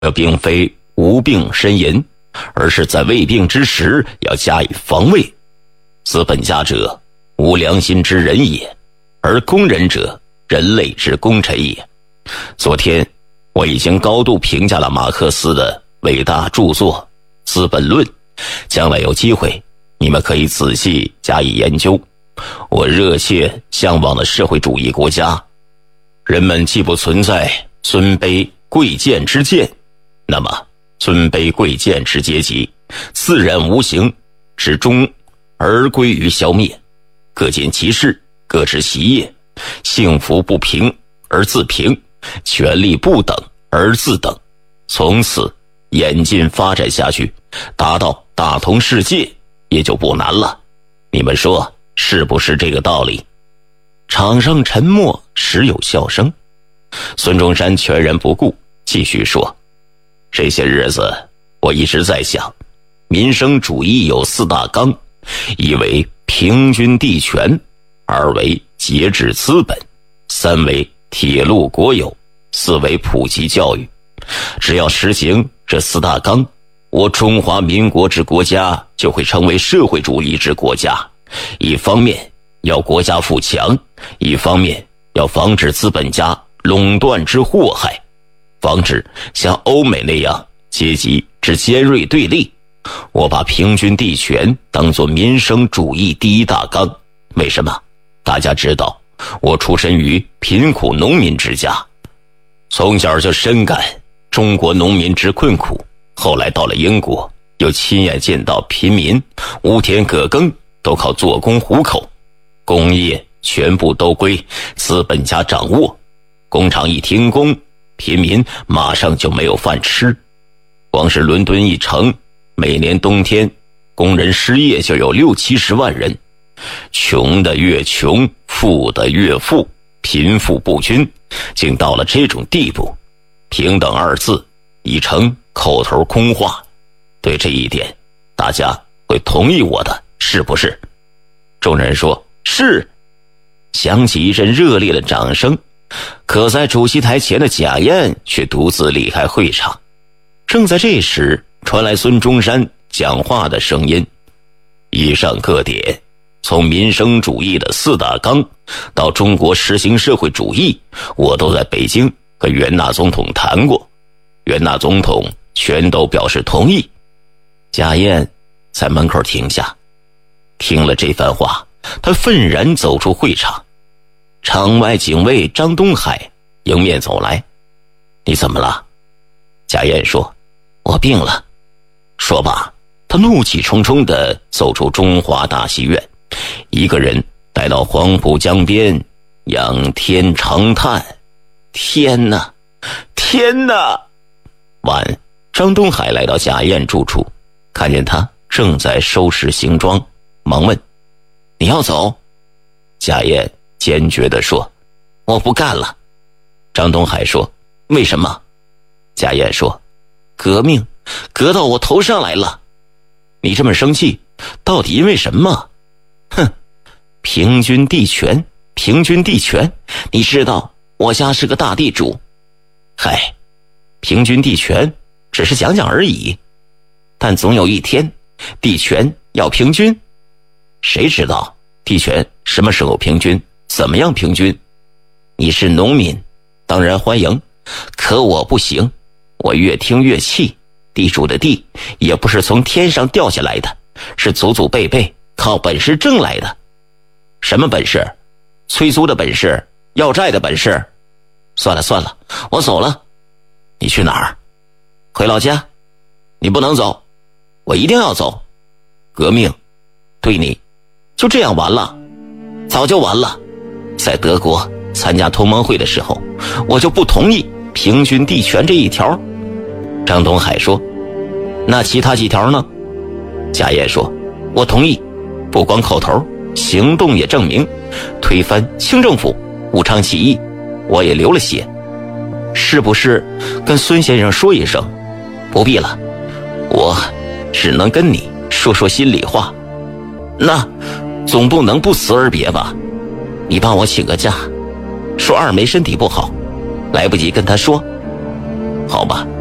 并非无病呻吟，而是在未病之时要加以防卫。资本家者，无良心之人也，而工人者，人类之功臣也。昨天我已经高度评价了马克思的伟大著作《资本论》，将来有机会你们可以仔细加以研究。我热切向往的社会主义国家，人们既不存在尊卑贵贱之见，那么尊卑贵贱之阶级自然无形之中而归于消灭，各尽其事，各执其业，幸福不平而自平，权力不等而自等，从此演进发展下去，达到大同世界也就不难了。你们说是不是这个道理？场上沉默，时有笑声。孙中山全然不顾，继续说，这些日子我一直在想，民生主义有4大纲，一为平均地权，2为节制资本，3为铁路国有，4为普及教育。只要实行这4大纲，我中华民国之国家就会成为社会主义之国家。一方面要国家富强，一方面要防止资本家垄断之祸害，防止像欧美那样阶级之尖锐对立。我把平均地权当作民生主义第1大纲。为什么？大家知道，我出身于贫苦农民之家，从小就深感中国农民之困苦，后来到了英国，又亲眼见到贫民无田可耕，都靠做工糊口，工业全部都归资本家掌握，工厂一停工，贫民马上就没有饭吃。光是伦敦一城，每年冬天工人失业就有60-70万人，穷的越穷，富的越富，贫富不均，竟到了这种地步。平等2字已成口头空话，对这一点大家会同意我的，是不是？众人说是，响起一阵热烈的掌声。可在主席台前的贾燕却独自离开会场。正在这时，传来孙中山讲话的声音，以上各点，从民生主义的4大纲到中国实行社会主义，我都在北京和袁纳总统谈过，袁纳总统全都表示同意。贾燕在门口停下，听了这番话，他愤然走出会场。场外警卫张东海迎面走来，你怎么了？贾燕说，我病了。说罢，他怒气冲冲地走出中华大戏院，一个人来到黄浦江边，仰天长叹，天哪，天哪！晚，张东海来到贾燕住处，看见他正在收拾行装，忙问，你要走？贾燕坚决地说，我不干了。张东海说，为什么？贾燕说，革命革到我头上来了。你这么生气，到底因为什么？哼，平均地权，平均地权，你知道我家是个大地主。嗨，平均地权只是讲讲而已，但总有一天地权要平均。谁知道地权什么时候平均，怎么样平均？你是农民，当然欢迎，可我不行。我越听越气，地主的地也不是从天上掉下来的，是祖祖辈辈靠本事挣来的。什么本事？催租的本事，要债的本事。算了算了，我走了。你去哪儿？回老家。你不能走，我一定要走。革命对你就这样完了，早就完了。在德国参加同盟会的时候，我就不同意平均地权这一条。张东海说，那其他几条呢？贾燕说，我同意，不光口头，行动也证明，推翻清政府，武昌起义，我也流了血。是不是跟孙先生说一声？不必了，我只能跟你说说心里话。那总不能不辞而别吧？你帮我请个假，说二梅身体不好，来不及跟他说。好吧，